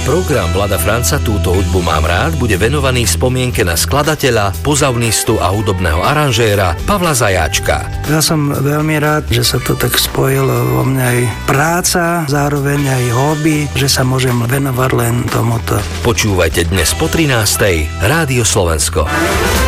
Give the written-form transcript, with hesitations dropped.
Program Vlada Franca Túto hudbu mám rád bude venovaný spomienke na skladateľa, pozaunistu a hudobného aranžéra Pavla Zajáčka. Ja som veľmi rád, že sa to tak spojilo vo mňa aj práca, zároveň aj hobby, že sa môžem venovať len tomuto. Počúvajte dnes po 13:00 Rádio Slovensko.